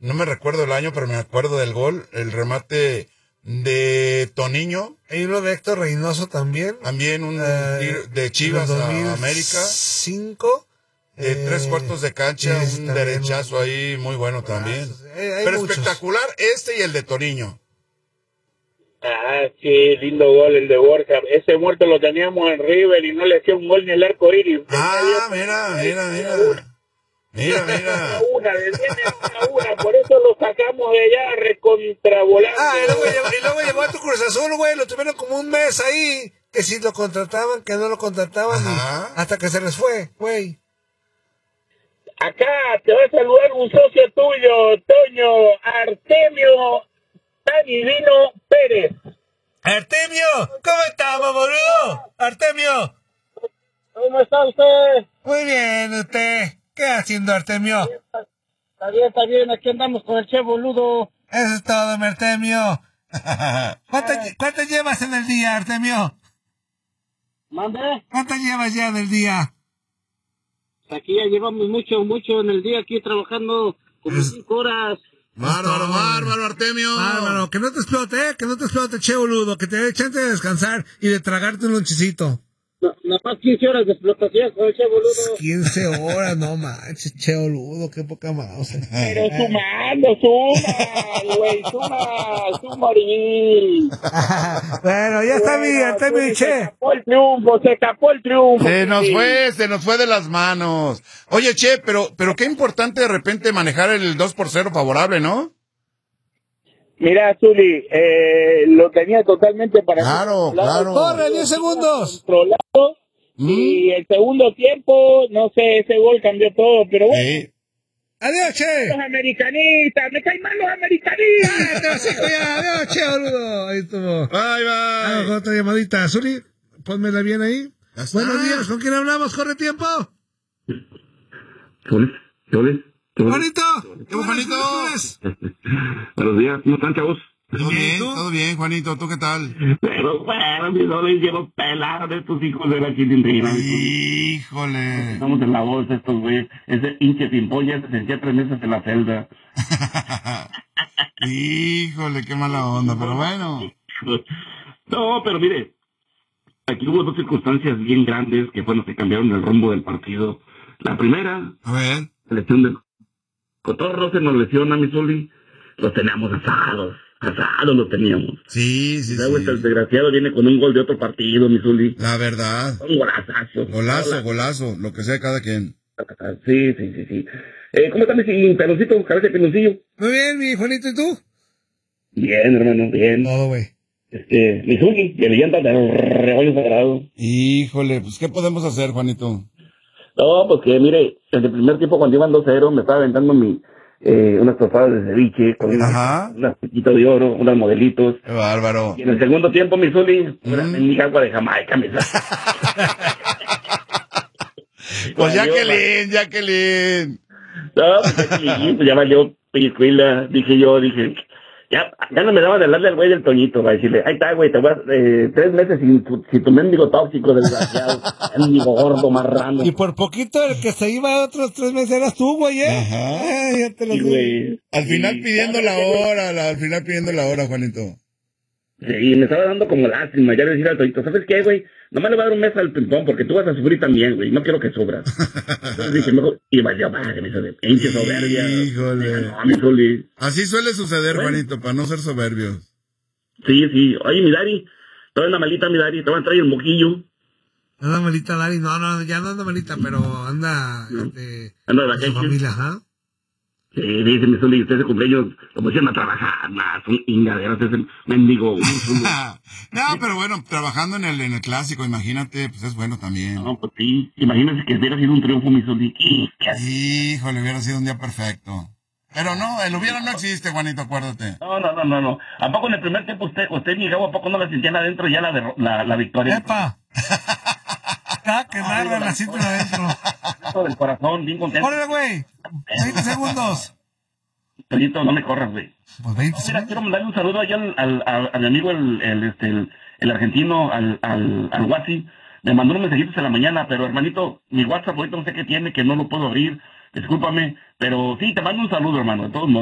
no me recuerdo el año, pero me acuerdo del gol, el remate de Toniño. Y uno de Héctor Reynoso también. También un tiro de Chivas a América. 5. De 3/4 de cancha, un derechazo ahí muy bueno también. Pero muchos. Espectacular este y el de Toniño. Ah, sí, lindo gol el de Borja. Ese muerto lo teníamos en River y no le hacía un gol ni el arco iris. Ah, mira. Una, por eso lo sacamos de allá recontravolando. Y luego llegó a tu Cruz Azul, güey, lo tuvieron como un mes ahí, que si lo contrataban, que no lo contrataban, hasta que se les fue, güey. Acá te va a saludar un socio tuyo, Toño, Artemio Divino Pérez. Artemio, ¿cómo estamos, boludo? Artemio. ¿Cómo está usted? Muy bien, ¿usted? ¿Qué haciendo, Artemio? Está bien, aquí andamos con el che boludo. Eso es todo, mi Artemio. ¿Cuánto llevas en el día, Artemio? ¿Mande? ¿Cuánto llevas ya en el día? Aquí ya llevamos mucho en el día, aquí trabajando como 5 horas. Bárbaro, Artemio. Bárbaro, que no te explote, che boludo, que te dé chance de descansar y de tragarte un lonchecito. Nada más 15 horas de explotación con el che boludo. 15 horas, no manches, che boludo, qué poca mouse. Pero suma, orí. Bueno, ya está mi Artemio y che. Se escapó el triunfo. Se nos fue de las manos. Oye, che, pero qué importante de repente manejar el 2-0 favorable, ¿no? Mira, Zuli, lo tenía totalmente para... Claro. ¡Corre, 10 segundos! Controlado, y el segundo tiempo, no sé, ese gol cambió todo, pero bueno. Sí. ¡Adiós, che! Los americanistas, me caen mal los americanistas. ¡Adiós, che, boludo! Ahí estuvo. Bye. Vamos con otra llamadita. Zuli, pónmela bien ahí. Buenos días, ¿con quién hablamos? ¡Corre tiempo! ¡Juanito! ¿Qué Juanito? Buenos días, ¿cómo están, chavos? Todo bien, Juanito, ¿tú qué tal? Pero, mis no le hicieron pelar de estos hijos de la chilindrina. Híjole. Estamos en la bolsa estos güeyes. Ese hinche sin polla se sentía 3 meses en la celda. Híjole, qué mala onda, pero bueno. No, pero mire, aquí hubo 2 circunstancias bien grandes que, bueno, que cambiaron el rumbo del partido. La primera, a ver, la lesión de Cotorro se nos lesiona, mi Zuli. Los teníamos asados los teníamos. Sí. Luego el desgraciado viene con un gol de otro partido, mi Zuli. La verdad. Un golazazo. Golazo, lo que sea cada quien. Sí. ¿Cómo está mi peloncito, cabeza de peloncillo? Muy bien, mi Juanito, ¿y tú? Bien, hermano, bien. Todo, güey. Mi Zuli, de leyenda del rebaño sagrado. Híjole, pues, ¿qué podemos hacer, Juanito? No, porque mire, en el primer tiempo cuando iban 2-0 me estaba aventando unas tostadas de ceviche con unas piquitas de oro, unos modelitos. Qué bárbaro. Y en el segundo tiempo, mi Zuli, una mendiga agua de Jamaica, mi Pues Jacqueline. No, pues ya valió pellicuila, dije, ya no me daba de hablarle al güey del Toñito, va a decirle, ahí está, güey, te voy a 3 meses sin tu mendigo tóxico, desgraciado, mendigo gordo, marrano. Y por poquito el que se iba otros 3 meses eras tú, güey, Ajá. Ya te lo digo. Güey. Al final pidiendo la hora, Juanito. Sí, me estaba dando como lástima, ya le decía al Toñito, ¿sabes qué, güey? Nomás le voy a dar un mes al pimpón, porque tú vas a sufrir también, güey, no quiero que sufras. Entonces dije, mejor, y valió madre, me hizo de pinche soberbia. Híjole. No, mi Zuli. Así suele suceder, bueno, Juanito, para no ser soberbios. Sí. Oye, mi Dari, toda una malita, mi Dari, te van a traer el moquillo. Anda malita, Dari, no, ya no anda malita, pero anda, anda de la su familia, ¿ah? Sí, dice mi Zuli, usted ese cumpleaños lo pusieron a trabajar, son ingaderos, es el mendigo. No, pero bueno, trabajando en el clásico, imagínate, pues es bueno también. No, pues sí, imagínese que hubiera sido un triunfo, mi Zuli. Híjole, hubiera sido un día perfecto. Pero no, el hubiera no existe, Juanito, acuérdate. No. ¿A poco en el primer tiempo usted ni Gabo, a poco no la sentían adentro ya la victoria? ¡Epa! Que narra la cintura adentro. Del corazón, bien contento. ¡Órale, güey! 20 segundos. Toñito, no me corras, güey. Pues 20 segundos. Mira, quiero mandarle un saludo allá a mi amigo el argentino, al Guasi. Me mandó unos mensajitos en la mañana, pero hermanito, mi WhatsApp ahorita no sé qué tiene, que no lo puedo abrir. Discúlpame, pero sí, te mando un saludo, hermano, de todos modos.